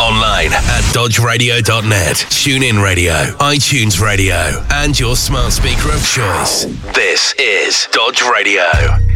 Online at dodgeradio.net, TuneIn Radio, iTunes Radio, and your smart speaker of choice. This is Dodge Radio.